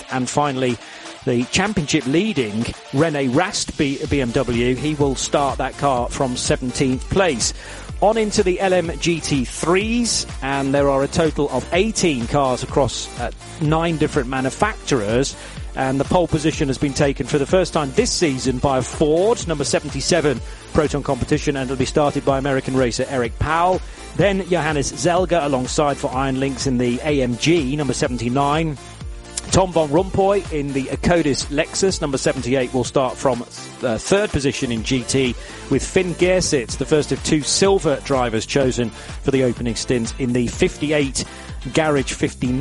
And finally, the championship leading René Rast BMW, he will start that car from 17th place. On into the LM GT3s, and there are a total of 18 cars across 9 different manufacturers. And the pole position has been taken for the first time this season by a Ford, number 77, Proton Competition, and it'll be started by American racer Eric Powell. Then Johannes Zelger alongside for Iron Lynx in the AMG, number 79. Tom von Rompuy in the Acodis Lexus, number 78, will start from third position in GT, with Finn Gersitz, the first of 2 silver drivers chosen for the opening stint in the 58 Garage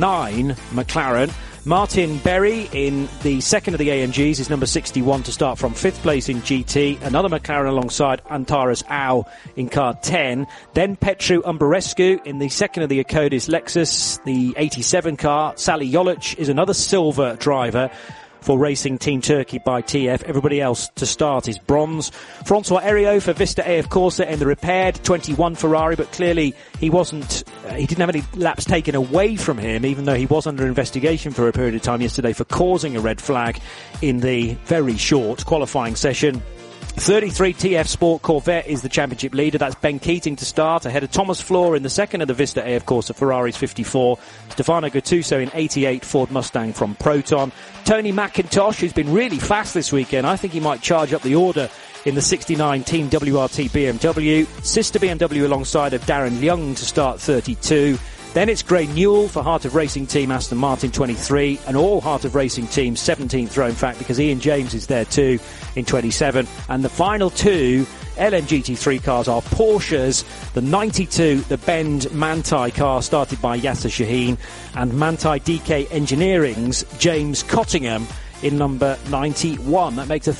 59 McLaren. Martin Berry in the second of the AMGs is number 61 to start from 5th place in GT. Another McLaren alongside Antares Au in car 10. Then Petru Umberescu in the second of the Acodis Lexus, the 87 car. Sally Jolic is another silver driver for Racing Team Turkey by TF. Everybody else to start is bronze. Francois Heriot for Vista AF Corsa in the repaired 21 Ferrari, but clearly he didn't have any laps taken away from him, even though he was under investigation for a period of time yesterday for causing a red flag in the very short qualifying session. 33 TF Sport Corvette is the championship leader. That's Ben Keating to start, ahead of Thomas Floor in the second of the Vista AF Corsa Ferraris 54. Stefano Gattuso in 88 Ford Mustang from Proton. Tony McIntosh, who's been really fast this weekend. I think he might charge up the order in the 69 Team WRT BMW. Sister BMW alongside of Darren Young to start 32. Then it's Gray Newell for Heart of Racing Team Aston Martin 23, and all Heart of Racing Team 17th row, in fact, because Ian James is there too in 27. And the final 2 LMGT3 cars are Porsches, the 92, the Bend Manthey car started by Yasser Shaheen, and Manthey DK Engineering's James Cottingham in number 91. That makes a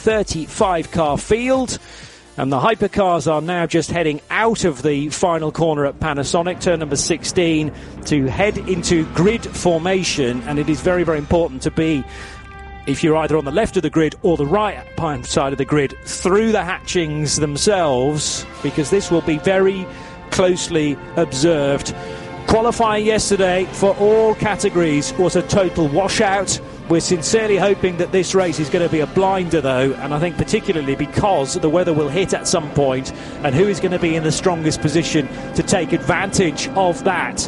35 car field. And the hypercars are now just heading out of the final corner at Panasonic, turn number 16, to head into grid formation. And it is very, very important to be, if you're either on the left of the grid or the right side of the grid, through the hatchings themselves, because this will be very closely observed. Qualifying yesterday for all categories was a total washout. We're sincerely hoping that this race is going to be a blinder, though, and I think particularly because the weather will hit at some point, and who is going to be in the strongest position to take advantage of that.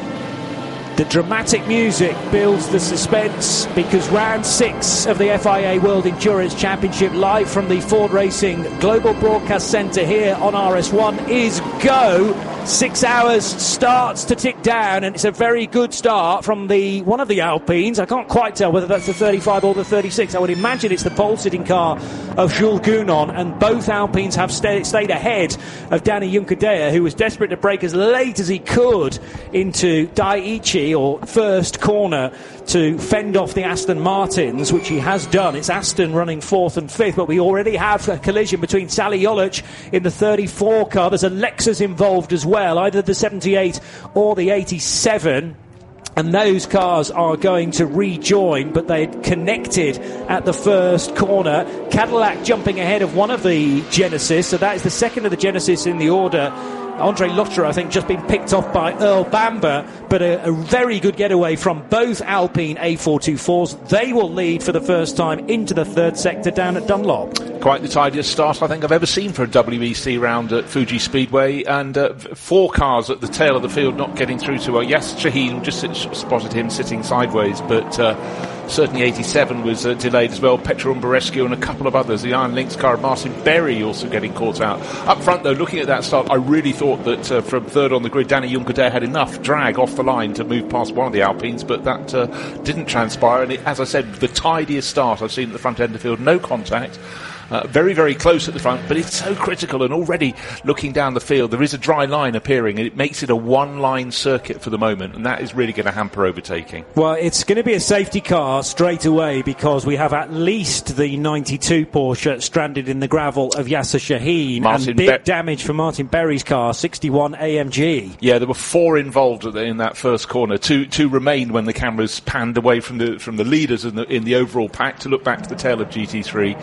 The dramatic music builds the suspense, because round 6 of the FIA World Endurance Championship, live from the Ford Racing Global Broadcast Centre here on RS1, is go. 6 hours starts to tick down, and it's a very good start from one of the Alpines. I can't quite tell whether that's the 35 or the 36. I would imagine it's the pole-sitting car of Jules Gounon, and both Alpines have stayed ahead of Danny Juncadella, who was desperate to break as late as he could into Daiichi, or first corner, to fend off the Aston Martins, which he has done. It's Aston running 4th and 5th, but we already have a collision between Sally Jolic in the 34 car. There's a Lexus involved as well, either the 78 or the 87. And those cars are going to rejoin, but they connected at the first corner. Cadillac jumping ahead of one of the Genesis, so that is the second of the Genesis in the order. Andre Lotterer, I think, just been picked off by Earl Bamber, but a very good getaway from both Alpine A424s. They will lead for the first time into the third sector down at Dunlop. Quite the tidiest start I think I've ever seen for a WEC round at Fuji Speedway, and 4 cars at the tail of the field not getting through to Yasser Shaheen. Just spotted him sitting sideways, but certainly 87 was delayed as well. Petru Umberescu and a couple of others. The Iron Lynx car of Martin Berry also getting caught out. Up front, though, looking at that start, I really thought that from third on the grid, Danny Juncadella had enough drag off the line to move past one of the Alpines, but that didn't transpire. And as I said, the tidiest start I've seen at the front end of the field. No contact. Very, very close at the front, but it's so critical, and already looking down the field, there is a dry line appearing, and it makes it a one-line circuit for the moment, and that is really going to hamper overtaking. Well, it's going to be a safety car straight away, because we have at least the 92 Porsche stranded in the gravel of Yasser Shaheen, and big damage for Martin Berry's car, 61 AMG. Yeah, there were 4 involved in that first corner. Two remained when the cameras panned away from the leaders in the overall pack to look back to the tail of GT3.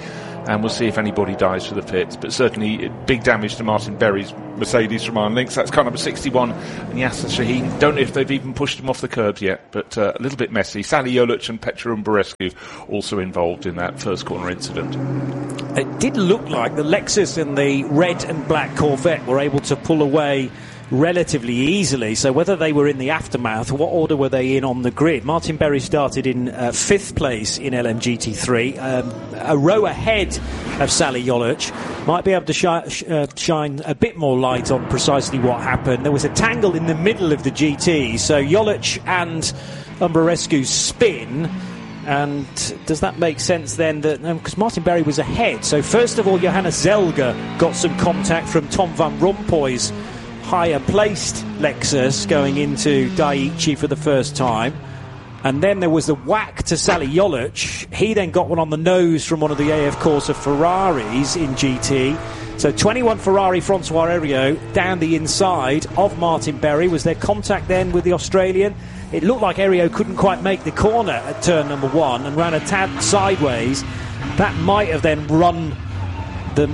and we'll see if anybody dies for the pits. But certainly big damage to Martin Berry's Mercedes from Iron Lynx. That's car number 61, and Yasser Shaheen. Don't know if they've even pushed him off the curbs yet, but a little bit messy. Sally Jolic and Petra Umberescu also involved in that first corner incident. It did look like the Lexus and the red and black Corvette were able to pull away relatively easily. So whether they were in the aftermath, what order were they in on the grid? Martin Berry started in 5th place in LMGT3, a row ahead of Sally Jolic. Might be able to shine a bit more light on precisely what happened. There was a tangle in the middle of the GT, so Jolic and Umberescu spin. And does that make sense then? That because Martin Berry was ahead. So first of all, Johannes Zelger got some contact from Tom Van Rompuy's higher placed Lexus going into Daiichi for the first time, and then there was the whack to Sally Jolic. He then got one on the nose from one of the AF Corsa Ferraris in GT. So 21 Ferrari Francois Heriot down the inside of Martin Berry. Was there contact then with the Australian? It looked like Heriot couldn't quite make the corner at turn number 1 and ran a tad sideways. That might have then run the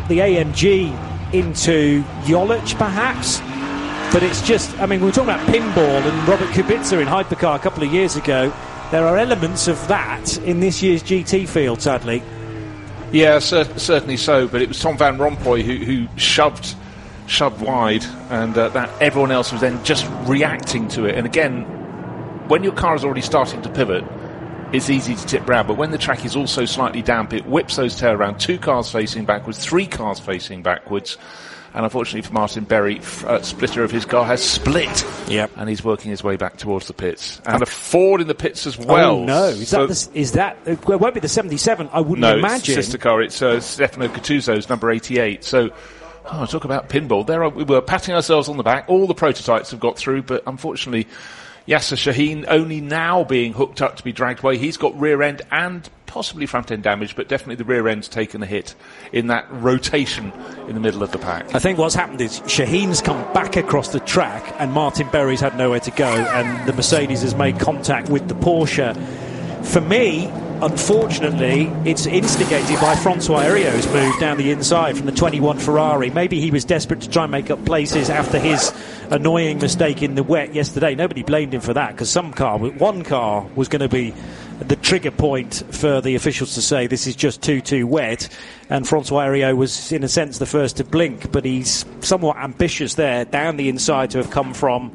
AMG into Jolic perhaps. But it's just, I mean, we were talking about pinball and Robert Kubica in Hypercar a couple of years ago. There are elements of that in this year's GT field, sadly. Yeah, certainly so. But it was Tom Van Rompuy who shoved wide, and that everyone else was then just reacting to it. And again, when your car is already starting to pivot, it's easy to tip round. But when the track is also slightly damp, it whips those tail around. 2 cars facing backwards, 3 cars facing backwards. And unfortunately for Martin Berry, splitter of his car has split. Yep. And he's working his way back towards the pits. And a Ford in the pits as well. Oh, no. Is that it won't be the 77, I wouldn't imagine. No, it's a sister car. It's Stefano Catuzzo's number 88. So, talk about pinball. We were patting ourselves on the back. All the prototypes have got through, but unfortunately, Yasser Shaheen only now being hooked up to be dragged away. He's got rear end and possibly front end damage, but definitely the rear end's taken a hit in that rotation in the middle of the pack. I think what's happened is Shaheen's come back across the track and Martin Berry's had nowhere to go, and the Mercedes has made contact with the Porsche. For me, unfortunately, it's instigated by Francois Heriot's move down the inside from the 21 Ferrari. Maybe he was desperate to try and make up places after his annoying mistake in the wet yesterday. Nobody blamed him for that, because one car was going to be the trigger point for the officials to say this is just too wet, and Francois Heriot was in a sense the first to blink, but he's somewhat ambitious there down the inside to have come from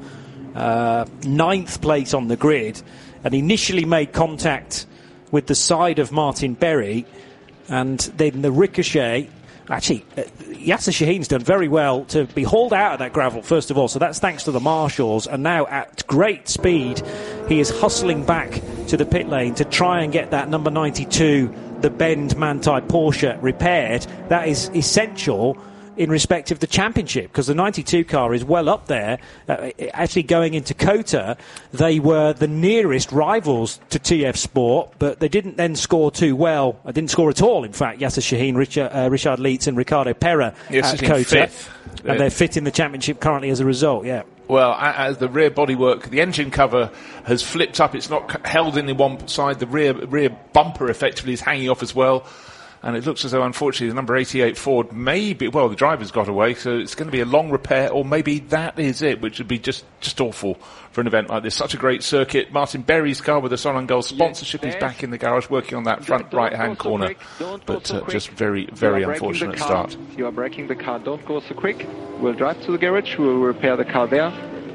9th place on the grid, and initially made contact with the side of Martin Berry, and then the ricochet. Actually, Yasser Shaheen's done very well to be hauled out of that gravel, first of all, so that's thanks to the marshals, and now at great speed he is hustling back to the pit lane to try and get that number 92, the Bend Manthey Porsche, repaired. That is essential in respect of the championship, because the 92 car is well up there. Actually going into Kota, they were the nearest rivals to TF Sport, but they didn't then score too well. I didn't score at all, in fact. Yasser Shaheen, Richard Leitz and Ricardo Pera at Kota. 5th. And they're 5th in the championship currently as a result, yeah. Well, as the rear bodywork, the engine cover has flipped up. It's not held in one side. The rear bumper effectively is hanging off as well. And it looks as though, unfortunately, the number 88 Ford the driver's got away, so it's going to be a long repair, or maybe that is it, which would be just awful for an event like this. Such a great circuit. Martin Berry's car with the Son and Gold sponsorship is back in the garage working on that front right-hand corner. But just very, very unfortunate start. You are braking the car, don't go so quick. We'll drive to the garage, we'll repair the car there.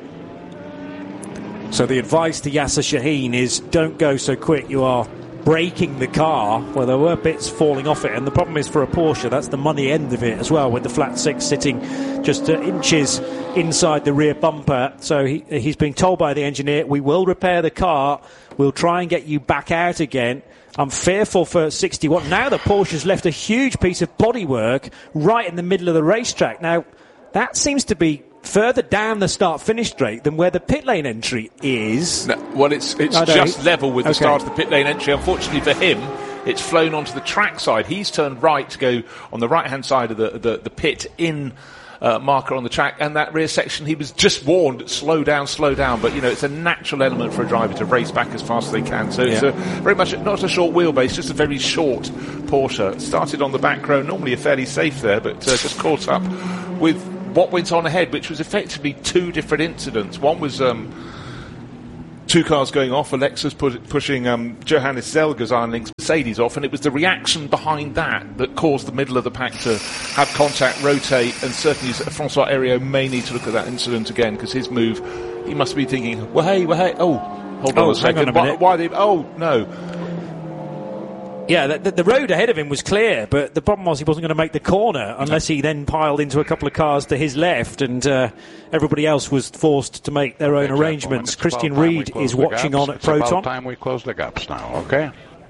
So the advice to Yasser Shaheen is don't go so quick, you are braking the car. Well, there were bits falling off it, and the problem is for a Porsche, that's the money end of it as well, with the flat six sitting just inches inside the rear bumper. So he's being told by the engineer, we will repair the car, we'll try and get you back out again. I'm fearful for 61. Now the Porsche's left a huge piece of bodywork right in the middle of the racetrack. Now, that seems to be further down the start-finish straight than where the pit lane entry is. No, well, it's just level with the start of the pit lane entry. Unfortunately for him, it's flown onto the track side. He's turned right to go on the right-hand side of the pit in marker on the track, and that rear section he was just warned, slow down. But it's a natural element for a driver to race back as fast as they can. So it's very much not a short wheelbase, just a very short Porsche. Started on the back row, normally a fairly safe there, but just caught up with what went on ahead, which was effectively two different incidents. One was two cars going off, Alexis pushing Johannes Zelger's Iron Lynx Mercedes off, and it was the reaction behind that caused the middle of the pack to have contact, rotate, and certainly Francois Heriot may need to look at that incident again, because his move, he must be thinking, well hey, hold on a second, why no. Yeah, the road ahead of him was clear, but the problem was he wasn't going to make the corner unless he then piled into a couple of cars to his left, and everybody else was forced to make their own arrangements. Christian Ried is watching on at Proton. It's about time we close the gaps now, okay?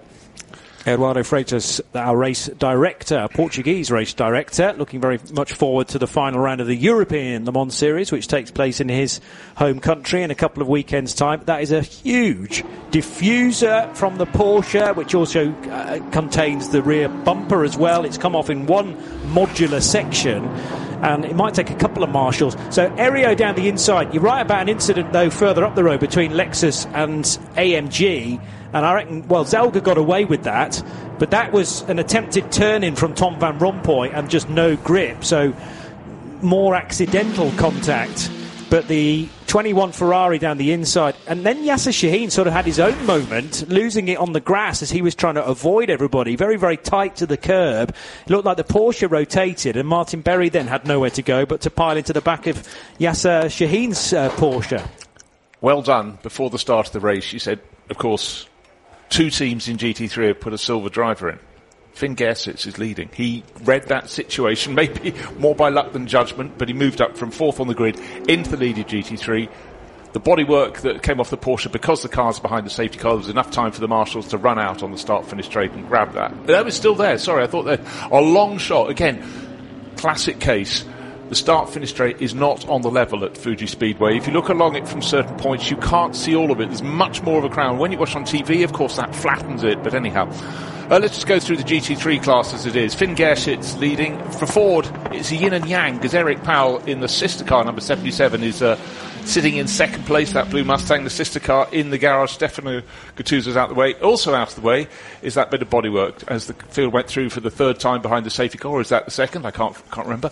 Eduardo Freitas, our race director, Portuguese race director, looking very much forward to the final round of the European Le Mans Series, which takes place in his home country in a couple of weekends' time. That is a huge diffuser from the Porsche, which also contains the rear bumper as well. It's come off in one modular section, and it might take a couple of marshals. So Heriot down the inside. You're right about an incident, though, further up the road between Lexus and AMG. And I reckon, Zelger got away with that, but that was an attempted turn-in from Tom Van Rompuy and just no grip, so more accidental contact. But the 21 Ferrari down the inside, and then Yasser Shaheen sort of had his own moment, losing it on the grass as he was trying to avoid everybody, very, very tight to the curb. It looked like the Porsche rotated, and Martin Berry then had nowhere to go but to pile into the back of Yasser Shaheen's Porsche. Well done. Before the start of the race, you said, of course, two teams in GT3 have put a silver driver in. Finn Gersitz is leading. He read that situation, maybe more by luck than judgment, but he moved up from fourth on the grid into the lead of GT3. The bodywork that came off the Porsche, because the cars behind the safety car, there was enough time for the marshals to run out on the start-finish straight and grab that. But that was still there. Sorry, I thought that a long shot. Again, classic case. The start-finish straight is not on the level at Fuji Speedway. If you look along it from certain points, you can't see all of it. There's much more of a crowd. When you watch on TV, of course, that flattens it. But anyhow, let's just go through the GT3 class as it is. Finn Gersitz leading. For Ford, it's a yin and yang, because Eric Powell in the sister car, number 77, is sitting in second place, that blue Mustang. The sister car in the garage, Stefano Gattuso's out the way. Also out of the way is that bit of bodywork as the field went through for the third time behind the safety car. Or is that the second? I can't remember.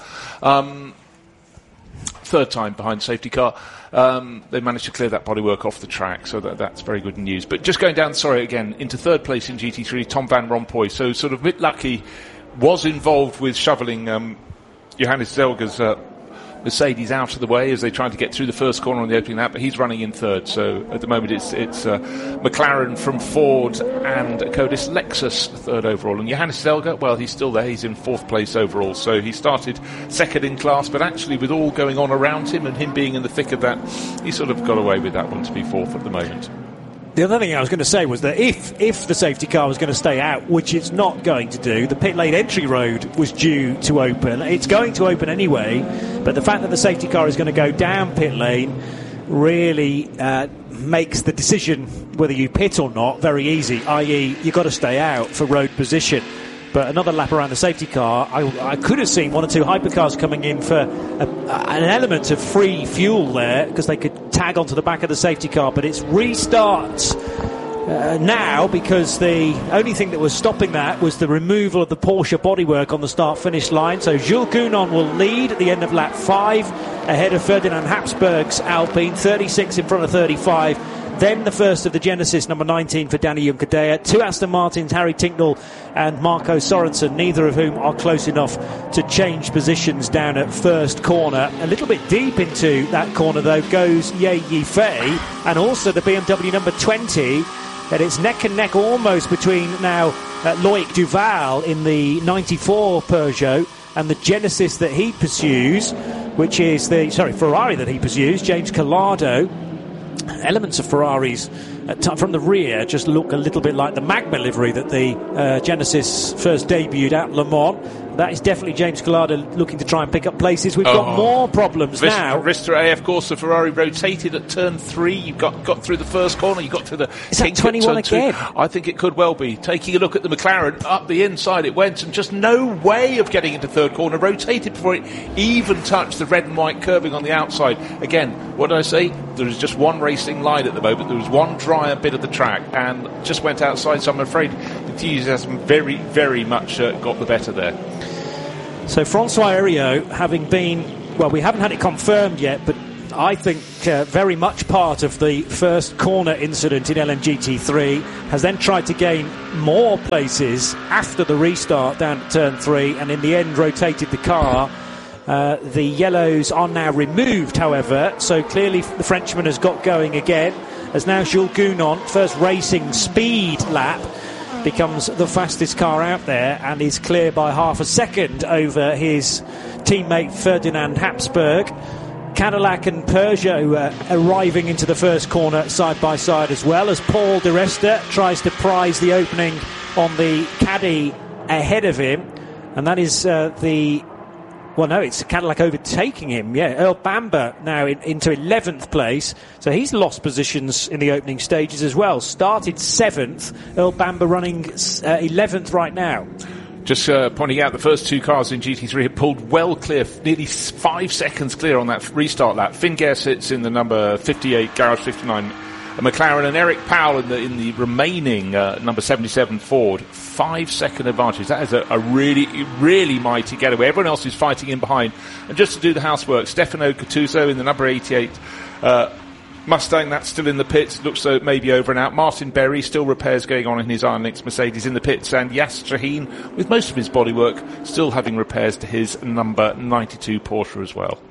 Third time behind the safety car. They managed to clear that bodywork off the track, so that's very good news. But just going down, into third place in GT3, Tom Van Rompuy. So sort of a bit lucky, was involved with shoveling Johannes Zelger's Mercedes out of the way as they tried to get through the first corner on the opening lap, but he's running in third. So at the moment it's McLaren from Ford and Codis Lexus third overall. And Johannes Zelger, well, he's still there. He's in fourth place overall. So he started second in class, but actually with all going on around him and him being in the thick of that, he sort of got away with that one to be fourth at the moment. The other thing I was going to say was that if the safety car was going to stay out, which it's not going to do, the pit lane entry road was due to open. It's going to open anyway, but the fact that the safety car is going to go down pit lane really makes the decision whether you pit or not very easy, i.e. you've got to stay out for road position. But another lap around the safety car, I could have seen one or two hypercars coming in for an element of free fuel there, because they could tag onto the back of the safety car. But it's restarts now, because the only thing that was stopping that was the removal of the Porsche bodywork on the start-finish line. So Jules Gounon will lead at the end of lap 5, ahead of Ferdinand Habsburg's Alpine, 36 in front of 35. Then the first of the Genesis, number 19 for Danny Juncadella. Two Aston Martins, Harry Tincknell and Marco Sorensen, neither of whom are close enough to change positions down at first corner. A little bit deep into that corner, though, goes Ye Yifei, and also the BMW number 20. And it's neck and neck almost between now Loic Duval in the 94 Peugeot and the Genesis that he pursues, which is the Ferrari that he pursues, James Collado. Elements of Ferraris from the rear just look a little bit like the Magma livery that the Genesis first debuted at Le Mans. That is definitely James Collada looking to try and pick up places. We've got more problems now. Vista AF Corsa Ferrari rotated at turn 3. You got through the first corner. You got to the Is that 21 again? 2. I think it could well be. Taking a look at the McLaren, up the inside it went, and just no way of getting into third corner. Rotated before it even touched the red and white curbing on the outside. Again, what did I say? There is just one racing line at the moment. There was one drier bit of the track and just went outside, so I'm afraid enthusiasm very, very much got the better there. So Francois Heriot, having been, well, we haven't had it confirmed yet, but I think very much part of the first corner incident in LMGT3, has then tried to gain more places after the restart down at turn 3, and in the end rotated the car. The yellows are now removed, however, so clearly the Frenchman has got going again, as now Jules Gounon, first racing speed lap, becomes the fastest car out there and is clear by half a second over his teammate Ferdinand Habsburg. Cadillac and Peugeot arriving into the first corner side by side, as well as Paul di Resta tries to prize the opening on the Caddy ahead of him, and that is it's Cadillac overtaking him. Yeah, Earl Bamber now into 11th place. So he's lost positions in the opening stages as well. Started 7th. Earl Bamber running 11th right now. Just pointing out the first two cars in GT3 had pulled well clear, nearly 5 seconds clear on that restart lap. Finn Gare sits in the number 58, Garage 59 McLaren, and Eric Powell in the remaining number 77 Ford. 5 second advantage. That is a really, really mighty getaway. Everyone else is fighting in behind. And just to do the housework, Stefano Cattuso in the number 88 Mustang, that's still in the pits. Looks so maybe over and out. Martin Berry, still repairs going on in his Iron Lynx Mercedes in the pits. And Yas Shaheen, with most of his bodywork, still having repairs to his number 92 Porsche as well.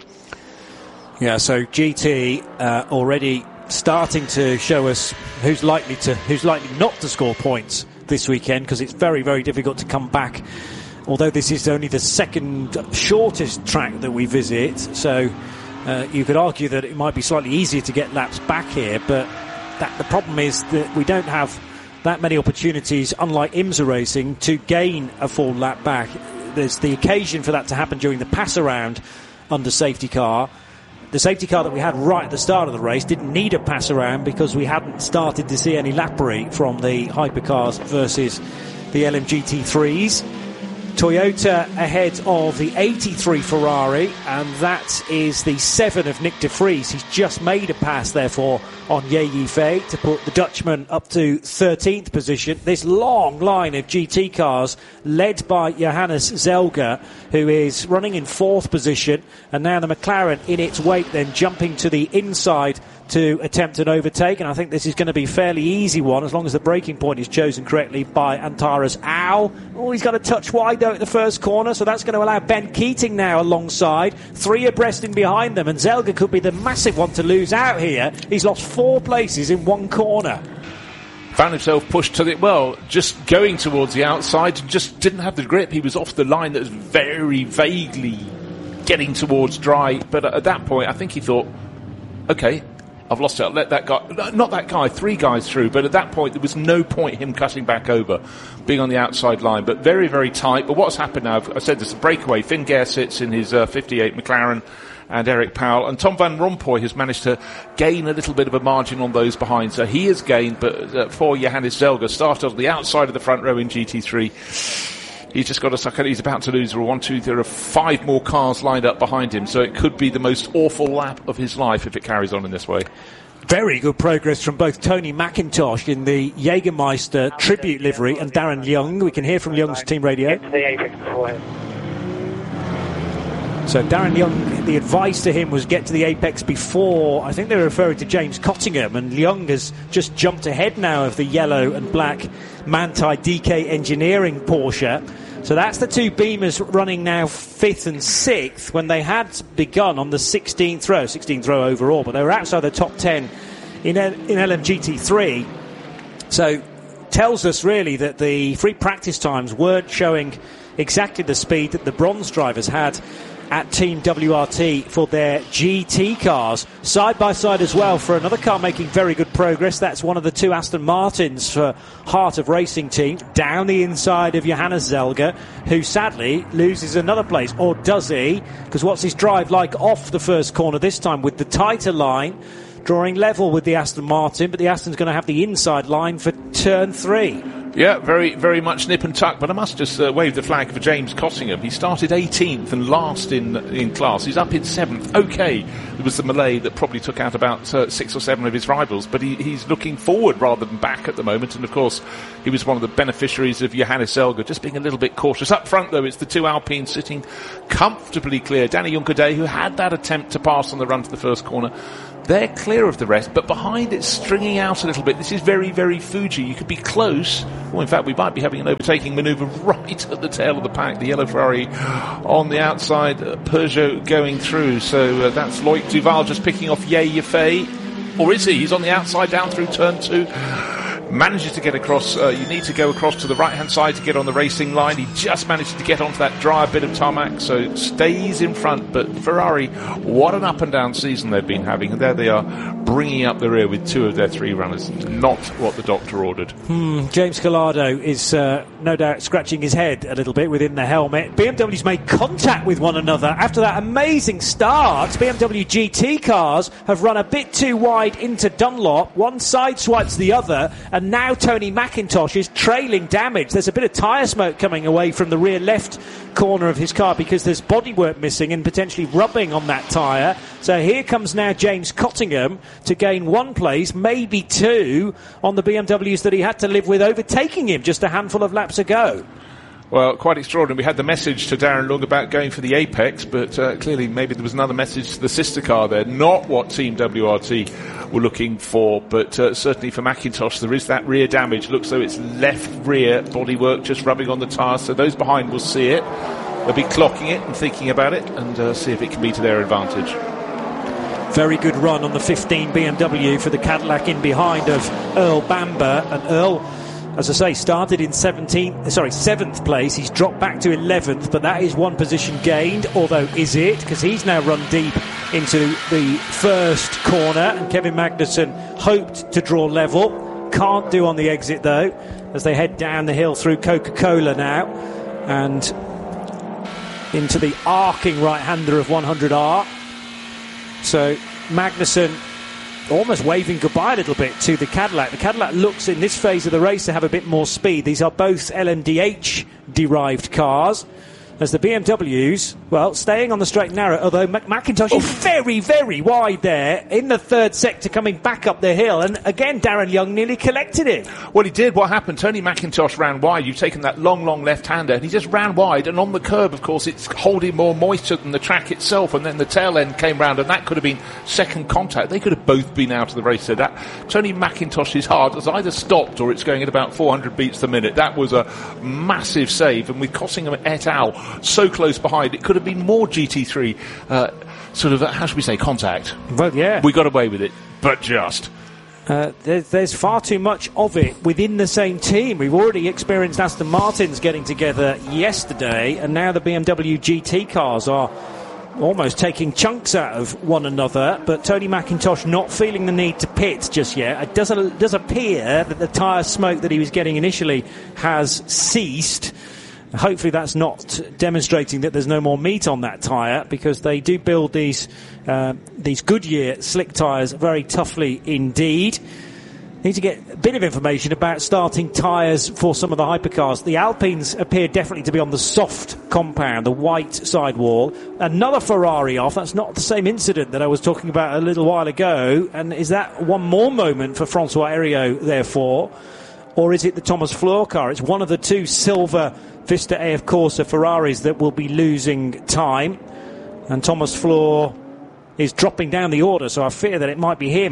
Yeah, so GT already starting to show us who's likely not to score points this weekend, because it's very, very difficult to come back. Although this is only the second shortest track that we visit, so you could argue that it might be slightly easier to get laps back here, but the problem is that we don't have that many opportunities, unlike IMSA racing, to gain a full lap back. There's the occasion for that to happen during the pass around under safety car. The safety car that we had right at the start of the race didn't need a pass around because we hadn't started to see any lappery from the hypercars versus the LMGT3s. Toyota ahead of the 83 Ferrari, and that is the 7 of Nick de Vries. He's just made a pass, therefore, on Ye Yifei to put the Dutchman up to 13th position. This long line of GT cars led by Johannes Zelger, who is running in 4th position, and now the McLaren in its wake then jumping to the inside to attempt an overtake, and I think this is going to be a fairly easy one as long as the braking point is chosen correctly by Antares Au. Oh, he's got a touch wide though at the first corner, so that's going to allow Ben Keating now alongside, 3 abreast in behind them, and Zelger could be the massive one to lose out here. He's lost 4 places in 1 corner. Found himself pushed to just going towards the outside and just didn't have the grip. He was off the line that was very vaguely getting towards dry, but at that point I think he thought, okay, I've lost it. I'll let that guy, not that guy, 3 guys through, but at that point there was no point him cutting back over, being on the outside line, but very, very tight. But what's happened now, I said there's a breakaway. Finn Gare sits in his 58 McLaren and Eric Powell, and Tom Van Rompuy has managed to gain a little bit of a margin on those behind, so he has gained, but for Johannes Zelger, started on the outside of the front row in GT3. He's just got to suck it. He's about to lose. There are 5 more cars lined up behind him, so it could be the most awful lap of his life if it carries on in this way. Very good progress from both Tony McIntosh in the Jägermeister tribute livery and Darren Leung. We can hear from Leung's team radio. So Darren Leung, the advice to him was get to the apex before, I think they were referring to James Cottingham, and Leung has just jumped ahead now of the yellow and black Manthey DK Engineering Porsche. So that's the 2 Beamers running now 5th and 6th when they had begun on the 16th row overall, but they were outside the top 10 in LMGT3. So tells us really that the free practice times weren't showing exactly the speed that the bronze drivers had at Team WRT for their GT cars. Side by side as well for another car making very good progress. That's one of the two Aston Martins for Heart of Racing Team, down the inside of Johannes Zelger, who sadly loses another place. Or does he? Because what's his drive like off the first corner this time with the tighter line, drawing level with the Aston Martin, but the Aston's going to have the inside line for turn 3. Yeah, very, very much nip and tuck, but I must just wave the flag for James Cottingham. He started 18th and last in class. He's up in 7th. Okay, there was the melee that probably took out about 6 or 7 of his rivals, but he's looking forward rather than back at the moment, and of course he was one of the beneficiaries of Johannes Zelger just being a little bit cautious. Up front though, it's the two Alpines sitting comfortably clear. Danny Juncadé, who had that attempt to pass on the run to the first corner, they're clear of the rest, but behind it's stringing out a little bit. This is very, very Fuji. You could be close. Well, in fact, we might be having an overtaking manoeuvre right at the tail of the pack. The yellow Ferrari on the outside, Peugeot going through. So that's Loic Duval just picking off Ye Yafei. Or is he? He's on the outside down through turn 2. Manages to get across. You need to go across to the right-hand side to get on the racing line. He just managed to get onto that drier bit of tarmac, so stays in front. But Ferrari, what an up-and-down season they've been having. And there they are, bringing up the rear with 2 of their 3 runners. Not what the doctor ordered. James Collado is no doubt scratching his head a little bit within the helmet. BMW's made contact with one another after that amazing start. BMW GT cars have run a bit too wide into Dunlop. One side swipes the other, and now Tony McIntosh is trailing damage. There's a bit of tyre smoke coming away from the rear left corner of his car because there's bodywork missing and potentially rubbing on that tyre. So here comes now James Cottingham to gain 1 place, maybe 2, on the BMWs that he had to live with overtaking him just a handful of laps ago. Well, quite extraordinary. We had the message to Darren Lung about going for the Apex, but clearly maybe there was another message to the sister car there. Not what Team WRT were looking for, but certainly for McIntosh there is that rear damage. Looks though it's left rear bodywork just rubbing on the tyre, so those behind will see it. They'll be clocking it and thinking about it and see if it can be to their advantage. Very good run on the 15 BMW for the Cadillac in behind of Earl Bamber, and Earl, as I say, started in 7th place. He's dropped back to 11th, but that is 1 position gained, although is it? Because he's now run deep into the first corner, and Kevin Magnussen hoped to draw level. Can't do on the exit, though, as they head down the hill through Coca-Cola now, and into the arcing right-hander of 100R. So Magnussen almost waving goodbye a little bit to the Cadillac. The Cadillac looks in this phase of the race to have a bit more speed. These are both LMDH derived cars, as the BMWs, well, staying on the straight and narrow, although McIntosh is very, very wide there in the 3rd sector coming back up the hill, and again Darren Young nearly collected it. Well, he did. What happened? Tony McIntosh ran wide. You've taken that long left-hander, and he just ran wide, and on the curb, of course, it's holding more moisture than the track itself, and then the tail end came round, and that could have been second contact. They could have both been out of the race. So that Tony McIntosh's heart has either stopped or it's going at about 400 beats per minute. That was a massive save, and with Cottingham et al. So close behind, it could have been more GT3 sort of, how should we say, contact. Well, yeah. We got away with it, but just. There's far too much of it within the same team. We've already experienced Aston Martins getting together yesterday, and now the BMW GT cars are almost taking chunks out of one another, but Tony McIntosh not feeling the need to pit just yet. It does appear that the tyre smoke that he was getting initially has ceased. Hopefully that's not demonstrating that there's no more meat on that tyre, because they do build these Goodyear slick tyres very toughly indeed. Need to get a bit of information about starting tyres for some of the hypercars. The Alpines appear definitely to be on the soft compound, the white sidewall. Another Ferrari off. That's not the same incident that I was talking about a little while ago. And is that one more moment for Francois Heriot, therefore? Or is it the Thomas Fleur car? It's one of the 2 silver Vista AF Corsa Ferraris that will be losing time. And Thomas Fleur is dropping down the order, so I fear that it might be him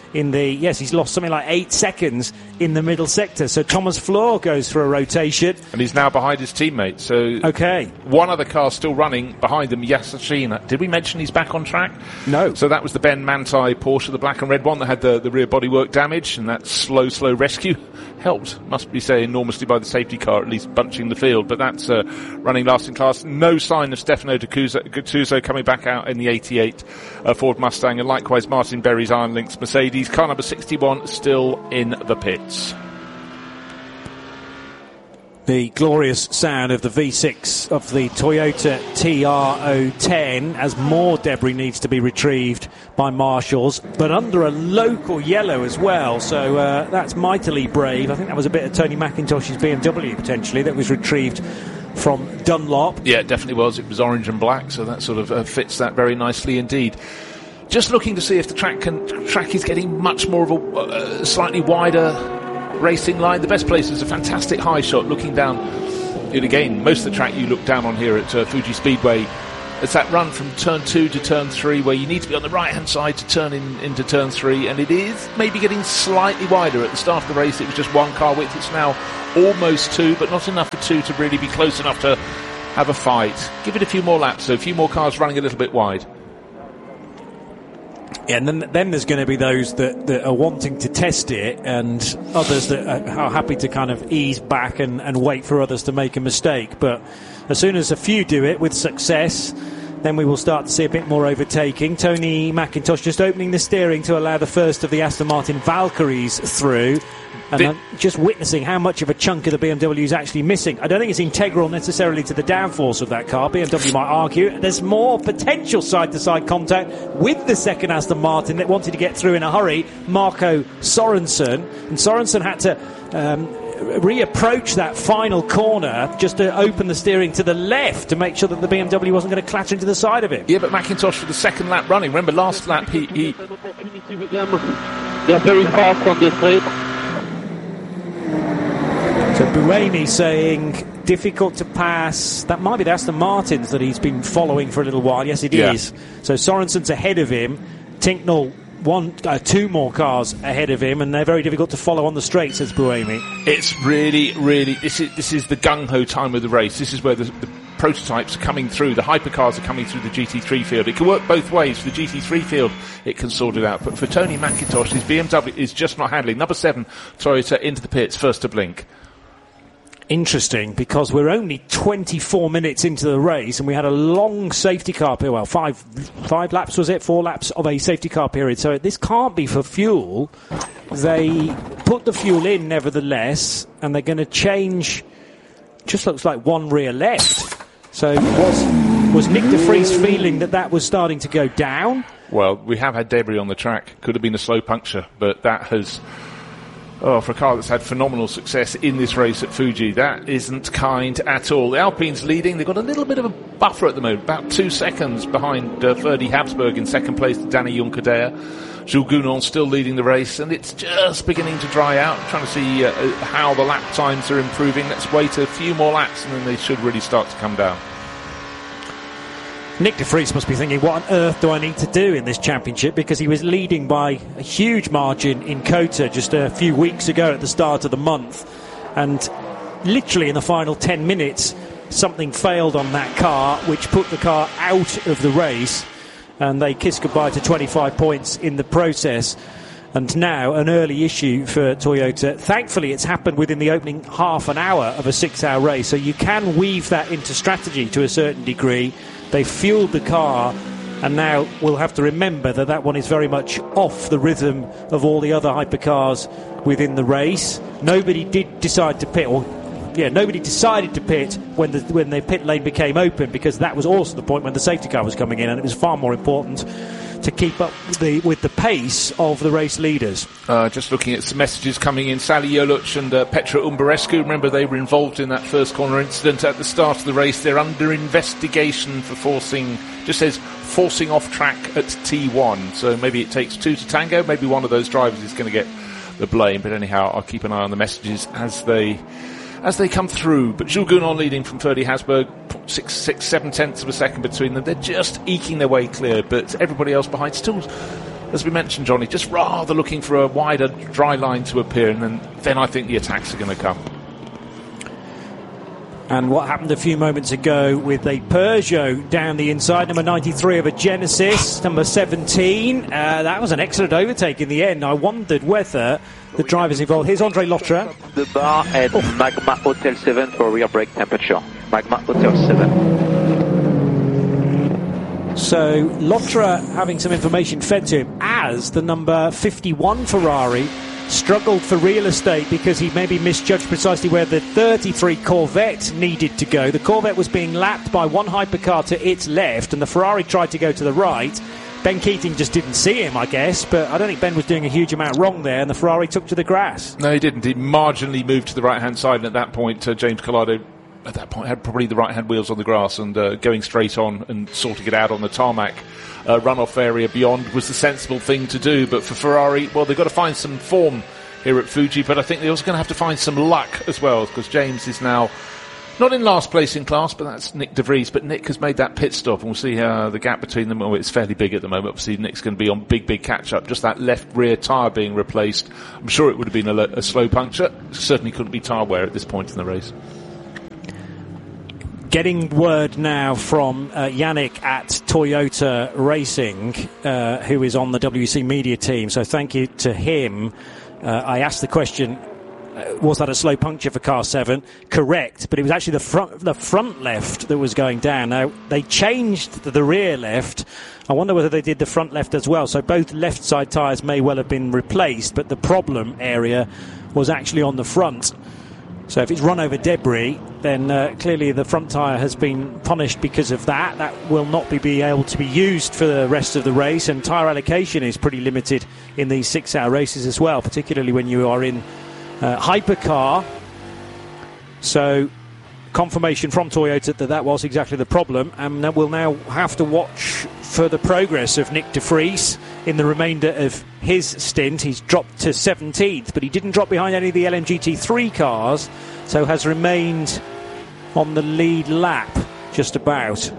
he's lost something like 8 seconds in the middle sector. So Thomas Floor goes for a rotation. And he's now behind his teammate. So okay, one other car still running behind them, Yasushina. Did we mention he's back on track? No. So that was the Ben Manthey Porsche, the black and red one that had the rear bodywork damage, and that slow rescue helped, must be said, enormously by the safety car, at least bunching the field. But that's running last in class. No sign of Stefano Guttuso coming back out in the 88 Ford Mustang, and likewise Martin Berry's Iron Lynx Mercedes. Car number 61 still in the pits. The glorious sound of the V6 of the Toyota TR010 as more debris needs to be retrieved by marshals, but under a local yellow as well, so that's mightily brave. I think that was a bit of Tony McIntosh's BMW potentially that was retrieved from Dunlop. Yeah, it definitely was. It was orange and black, so that sort of fits that very nicely indeed. Just looking to see if the track is getting much more of a slightly wider racing line. The best place is a fantastic high shot looking down. And again, most of the track you look down on here at Fuji Speedway. It's that run from turn 2 to turn 3 where you need to be on the right hand side to turn into turn 3, and it is maybe getting slightly wider. At the start of the race it was just 1 car width. It's now almost 2, but not enough for 2 to really be close enough to have a fight. Give it a few more laps, so a few more cars running a little bit wide. Yeah, and then there's going to be those that are wanting to test it, and others that are happy to kind of ease back and wait for others to make a mistake. But as soon as a few do it with success, then we will start to see a bit more overtaking. Tony McIntosh just opening the steering to allow the first of the Aston Martin Valkyries through. And I'm just witnessing how much of a chunk of the BMW is actually missing. I don't think it's integral necessarily to the downforce of that car. BMW might argue there's more potential side-to-side contact with the second Aston Martin that wanted to get through in a hurry, Marco Sorensen. And Sorensen had to reapproach that final corner just to open the steering to the left to make sure that the BMW wasn't going to clatter into the side of it. Yeah, but McIntosh for the second lap running. Remember, last lap he... They're very fast on this race. So Buemi saying difficult to pass. That might be the Aston Martins that he's been following for a little while. Yes, it is. So Sorensen's ahead of him. Tinknell 2 more cars ahead of him, and they're very difficult to follow on the straight, says Buemi. It's really, this is the gung-ho time of the race. This is where the prototypes are coming through. The hypercars are coming through the GT3 field. It can work both ways. For the GT3 field, it can sort it out. But for Tony McIntosh, his BMW is just not handling. Number 7, Toyota into the pits, first to blink. Interesting, because we're only 24 minutes into the race and we had a long safety car period. Well, five laps, was it? 4 laps of a safety car period. So this can't be for fuel. They put the fuel in nevertheless, and they're going to change, just looks like 1 rear left. So was Nick de Vries feeling that was starting to go down? Well, we have had debris on the track. Could have been a slow puncture, but that has... Oh, for a car that's had phenomenal success in this race at Fuji, that isn't kind at all. The Alpine's leading. They've got a little bit of a buffer at the moment, about 2 seconds behind Ferdi Habsburg in second place to Danny Juncadella. Jules Gounon still leading the race, and it's just beginning to dry out. I'm trying to see how the lap times are improving. Let's wait a few more laps, and then they should really start to come down. Nick de Vries must be thinking, what on earth do I need to do in this championship? Because he was leading by a huge margin in COTA just a few weeks ago at the start of the month. And literally in the final 10 minutes, something failed on that car, which put the car out of the race. And they kissed goodbye to 25 points in the process. And now an early issue for Toyota. Thankfully, it's happened within the opening half an hour of a 6-hour race. So you can weave that into strategy to a certain degree. They fueled the car, and now we'll have to remember that one is very much off the rhythm of all the other hypercars within the race. Nobody did decide to pit, nobody decided to pit when the pit lane became open, because that was also the point when the safety car was coming in, and it was far more important to keep up with the pace of the race leaders. Just looking at some messages coming in. Sally Joluc and Petra Umberescu, remember they were involved in that first corner incident at the start of the race. They're under investigation for forcing off track at T1. So maybe it takes 2 to tango. Maybe one of those drivers is going to get the blame. But anyhow, I'll keep an eye on the messages as they come through. But Jules Gounon leading from Ferdi Habsburg, 7 tenths of a second between them. They're just eking their way clear, but everybody else behind still as we mentioned, Johnny, just rather looking for a wider dry line to appear, and then I think the attacks are going to come. And what happened a few moments ago with a Peugeot down the inside, number 93 of a Genesis, number 17. That was an excellent overtake in the end. I wondered whether the drivers involved. Here's Andre Lotra. The bar at Magma Hotel 7 for rear brake temperature. Magma Hotel 7. So Lotra having some information fed to him as the number 51 Ferrari struggled for real estate because he maybe misjudged precisely where the 33 Corvette needed to go. The Corvette was being lapped by one hypercar to its left, and the Ferrari tried to go to the right. Ben Keating just didn't see him, I guess, but I don't think Ben was doing a huge amount wrong there, and the Ferrari took to the grass. No, he didn't. He marginally moved to the right-hand side, and at that point, James Collado at that point had probably the right-hand wheels on the grass, and going straight on and sorting it out on the tarmac runoff area beyond was the sensible thing to do. But for Ferrari, well, they've got to find some form here at Fuji, but I think they're also going to have to find some luck as well, because James is now not in last place in class, but that's Nick De Vries. But Nick has made that pit stop, and we'll see the gap between them. It's fairly big at the moment. Obviously, Nick's going to be on big catch-up. Just that left rear tyre being replaced. I'm sure it would have been a slow puncture. Certainly couldn't be tyre wear at this point in the race. Getting word now from Yannick at Toyota Racing, who is on the WEC media team. So thank you to him. I asked the question, was that a slow puncture for car 7? Correct, but it was actually the front left that was going down. Now, they changed the rear left. I wonder whether they did the front left as well. So both left side tyres may well have been replaced, but the problem area was actually on the front. So if it's run over debris, then clearly the front tyre has been punished because of that. That will not be able to be used for the rest of the race, and tyre allocation is pretty limited in these 6-hour races as well, particularly when you are in hypercar. So confirmation from Toyota that was exactly the problem, and we'll now have to watch for the progress of Nick De Vries in the remainder of his stint. He's dropped to 17th, but he didn't drop behind any of the LMGT3 cars, so has remained on the lead lap just about.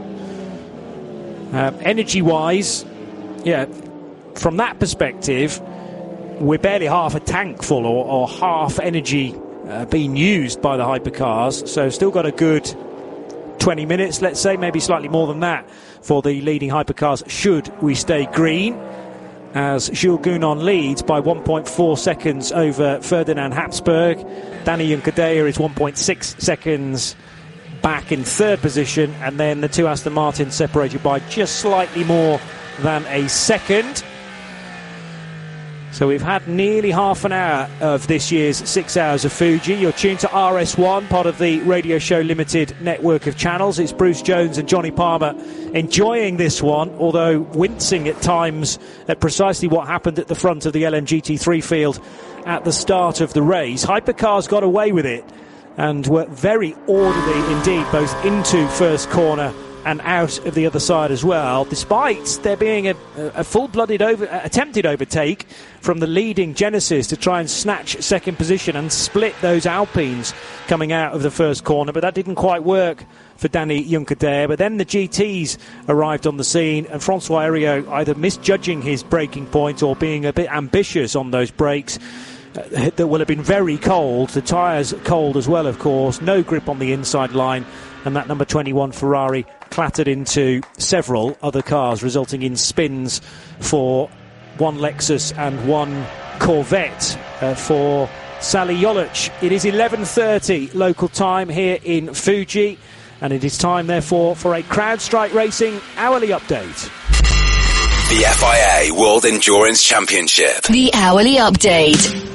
Energy-wise, yeah, from that perspective, we're barely half a tank full or half energy being used by the hypercars, so still got a good 20 minutes, let's say, maybe slightly more than that for the leading hypercars should we stay green, as Jules Gounon leads by 1.4 seconds over Ferdinand Habsburg. Danny Juncadella is 1.6 seconds back in third position, and then the two Aston Martins separated by just slightly more than a second. So we've had nearly half an hour of this year's 6 hours of Fuji. You're tuned to RS1, part of the Radio Show Limited network of channels. It's Bruce Jones and Johnny Palmer enjoying this one, although wincing at times at precisely what happened at the front of the LMGT3 field at the start of the race. Hypercars got away with it and were very orderly indeed, both into first corner and out of the other side as well, despite there being a full-blooded attempted overtake from the leading Genesis to try and snatch second position and split those Alpines coming out of the first corner, but that didn't quite work for Danny Juncadella. But then the GTs arrived on the scene, and Francois Heriot either misjudging his braking point or being a bit ambitious on those brakes that will have been very cold. The tyres cold as well, of course. No grip on the inside line, and that number 21 Ferrari clattered into several other cars, resulting in spins for one Lexus and one Corvette for Sally Jolic. It is 11:30 local time here in Fuji, and it is time, therefore, for a CrowdStrike Racing hourly update. The FIA World Endurance Championship. The hourly update.